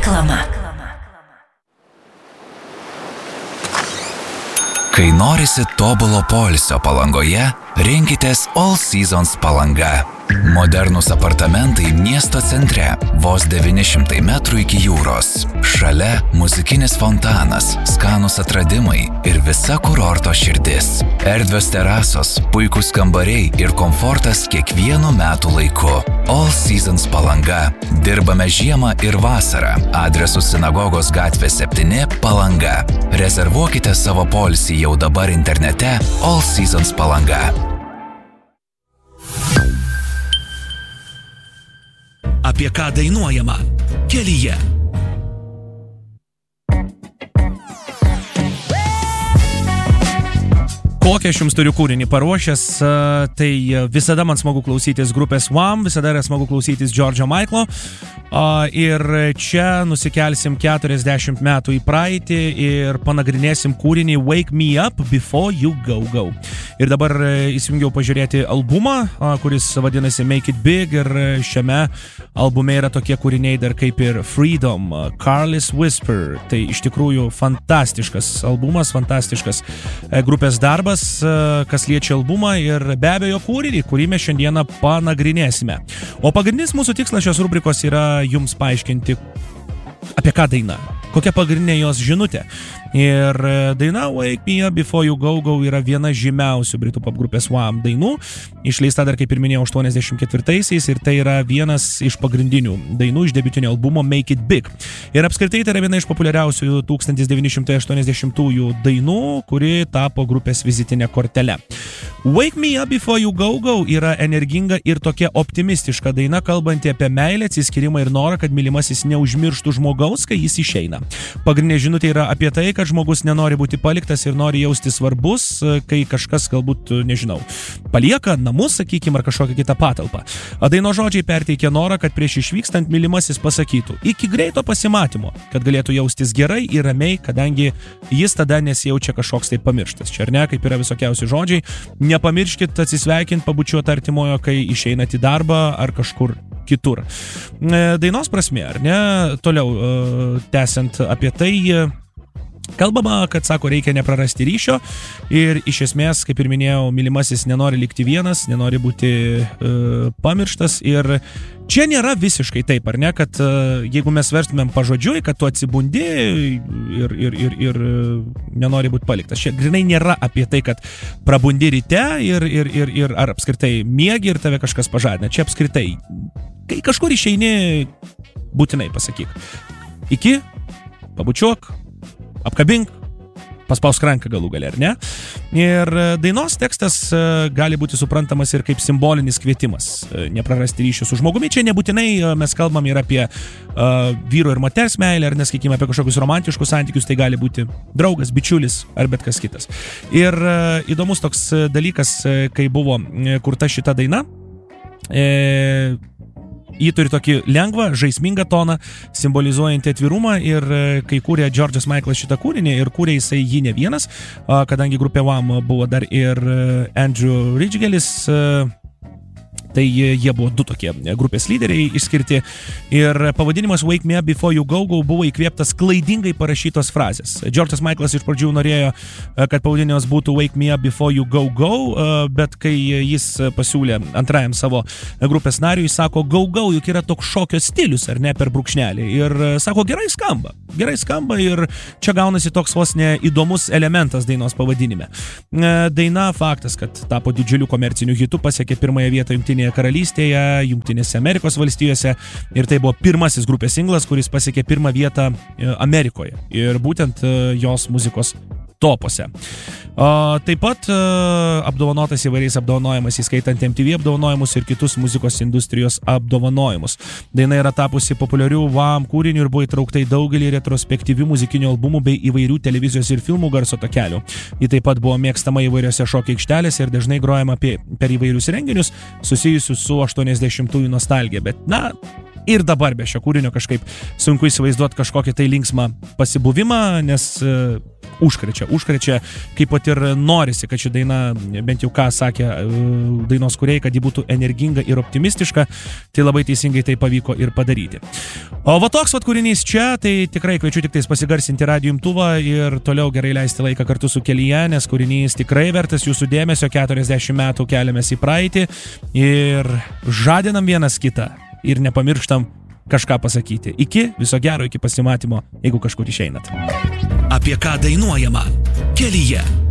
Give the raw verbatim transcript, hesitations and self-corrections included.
Reklama. Kai norisi tobulo poilsio Palangoje, rinkitės All Seasons Palanga. Modernus apartamentai miesto centre, vos devyni šimtai metrų iki jūros. Šalia muzikinis fontanas, skanus atradimai ir visa kurorto širdis. Erdvios terasos, puikūs kambariai ir komfortas kiekvienu metų laiku. All Seasons Palanga. Dirbame žiemą ir vasarą. Adresu Sinagogos gatvė septyni Palanga. Rezervuokite savo poilsį jau dabar internete All Seasons Palanga. Apie ką dainuojama kelyje. Kokią aš jums turiu kūrinį paruošęs, tai visada man smagu klausytis grupės Wham, visada yra smagu klausytis George'o Michaelo. Ir čia nusikelsim keturiasdešimt metų į praeitį ir panagrinėsim kūrinį Wake Me Up Before You Go Go. Ir dabar įsijungiau pažiūrėti albumą, kuris vadinasi Make It Big, ir šiame albume yra tokie kūriniai dar kaip ir Freedom, Careless Whisper. Tai iš tikrųjų fantastiškas albumas, fantastiškas grupės darbas, kas liečia albumą ir be abejo kūrinį, kurį mes šiandieną panagrinėsime. O pagrindinis mūsų tikslas šios rubrikos yra jums paaiškinti, apie ką daina, kokia pagrindinė jos žinutė. Ir daina Wake Me Up Before You Go Go yra viena žymiausių britų popgrupės Wham dainų, išleista dar, kaip ir minėjau, aštuoniasdešimt ketvirtaisiais, ir tai yra vienas iš pagrindinių dainų iš debiutinio albumo Make It Big. Ir apskritai tai yra viena iš populiariausių tūkstantis devyni šimtai aštuoniasdešimtųjų dainų, kuri tapo grupės vizitinė kortele. Wake Me Up Before You Go Go yra energinga ir tokia optimistiška daina, kalbanti apie meilę, atsiskyrimą ir norą, kad mylimasis neužmirštų žmogaus, kai jis išeina. Pagrindinė žinutė yra apie tai, kad žmogus nenori būti paliktas ir nori jausti svarbus, kai kažkas galbūt, nežinau, palieka namus, sakykime, ar kažkokią kitą patalpą. Daino žodžiai perteikia norą, kad prieš išvykstant mylimasis pasakytų iki greito pasimatymo, kad galėtų jaustis gerai ir ramiai, kadangi jis tada nesijaučia kažkoks tai pamirštas. Čia ar ne, kaip yra visokiausi žodžiai. Nepamirškit atsisveikint, pabučiuoti artimojo, kai išeinat į darbą ar kažkur kitur. Dainos prasmė, ar ne? Toliau, tęsiant apie tai, kalbama, kad, sako, reikia neprarasti ryšio ir iš esmės, kaip ir minėjau, mylimasis nenori likti vienas, nenori būti uh, pamirštas, ir čia nėra visiškai taip, ar ne, kad uh, jeigu mes verstumėm pažodžiui, kad tu atsibundi ir, ir, ir, ir nenori būti paliktas. Čia grinai nėra apie tai, kad prabundi ryte ir, ir, ir, ir ar apskritai miegi ir tave kažkas pažadina. Čia apskritai, kai kažkur išeini, būtinai pasakyk. Iki, pabučiuok, apkabink, paspausk ranką galų gale, ar ne? Ir dainos tekstas gali būti suprantamas ir kaip simbolinis kvietimas neprarasti ryšio su žmogumi. Čia nebūtinai mes kalbam ir apie uh, vyro ir moters meilę, ar neskakime apie kažkokius romantiškus santykius, tai gali būti draugas, bičiulis ar bet kas kitas. Ir uh, įdomus toks dalykas, kai buvo kurta šita daina, e, Ji turi tokį lengvą, žaismingą toną, simbolizuojantį atvirumą, ir kai kūrė George'as Michaelas šitą kūrinį, ir kūrė jisai jį ne vienas, kadangi grupė Wham buvo dar ir Andrew Ridgegelis, tai jie buvo du tokie grupės lyderiai išskirti, ir pavadinimas Wake Me Up Before You Go Go buvo įkvėptas klaidingai parašytos frazės. George'as Michaelas iš pradžių norėjo, kad pavadinimas būtų Wake Me Up Before You Go Go, bet kai jis pasiūlė antrajam savo grupės nariui, sako, Go Go juk yra toks šokio stilius, ar ne, per brūkšnelį, ir sako, gerai skamba, gerai skamba, ir čia gaunasi toks vos ne įdomus elementas dainos pavadinime. Daina, faktas, kad tapo didžiuliu komerciniu hitu, pasiekė pirmąją vietą Jungtinėje karalystėje, Jungtinėse Amerikos valstijose, ir tai buvo pirmasis grupės singlas, kuris pasiekė pirmą vietą Amerikoje ir būtent jos muzikos topuose. Taip pat apdovanotas įvairiais apdovanojimais, įskaitant M T V apdovanojimus ir kitus muzikos industrijos apdovanojimus. Daina yra tapusi populiarių Wham kūrinių ir buvo įtraukta į daugelį retrospektyvių muzikinių albumų bei įvairių televizijos ir filmų garso takelių. Ji taip pat buvo mėgstama įvairiose šokio aikštelėse ir dažnai grojama apie, per įvairius renginius susijusius su aštuoniasdešimtųjų nostalgija. Bet, na, ir dabar be šio kūrinio kažkaip sunku įsivaizduoti kažkokį tai linksmą pasibuvimą, nes užkrečia, užkrečia, kaip pat ir norisi, kad ši daina, bent jau ką sakė dainos kūrėjai, kad ji būtų energinga ir optimistiška, tai labai teisingai tai pavyko ir padaryti. O va toks vat kūrinys čia, tai tikrai kviečiu tik tais pasigarsinti radijo imtuvą ir toliau gerai leisti laiką kartu su Kelyje, nes kūrinys tikrai vertas jūsų dėmesio, keturiasdešimt metų keliamės į praeitį ir žadinam vienas kitą ir nepamirštam kažką pasakyti. Iki, viso gero, iki pasimatymo, jeigu kažkur išeinat. Apie ką dainuojama Kelyje.